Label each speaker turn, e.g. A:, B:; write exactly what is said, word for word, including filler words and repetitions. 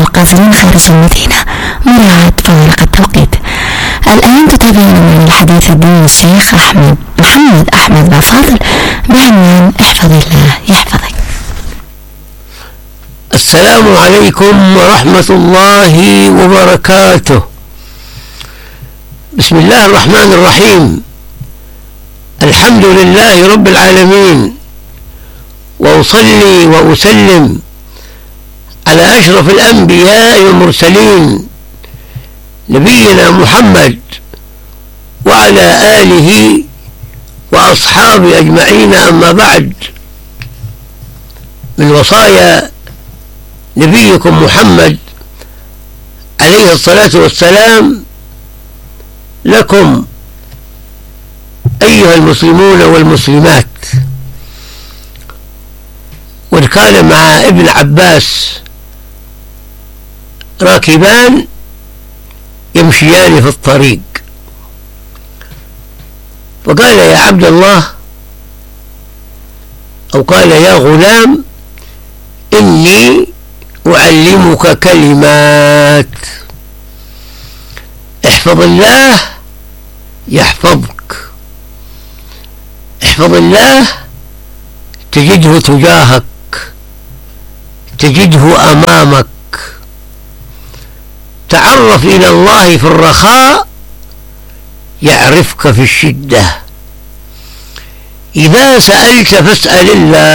A: القاصرين خارج المدينة مراعاة فوارق التوقيت. الآن تتابعون من الحديث الدين الشيخ أحمد محمد أحمد بفضل بعنوان احفظ الله يحفظك.
B: السلام عليكم ورحمة الله وبركاته. بسم الله الرحمن الرحيم. الحمد لله رب العالمين، وأصلي وأسلم على أشرف الأنبياء والمرسلين نبينا محمد وعلى آله وأصحابه أجمعين. أما بعد، من وصايا نبيكم محمد عليه الصلاة والسلام لكم أيها المسلمون والمسلمات، وكان مع ابن عباس راكبان يمشيان في الطريق، وقال يا عبد الله، أو قال يا غلام، إني أعلمك كلمات، احفظ الله يحفظك. احفظ الله تجده تجاهك، تجده أمامك. تعرف إلى الله في الرخاء يعرفك في الشدة. إذا سألت فاسأل الله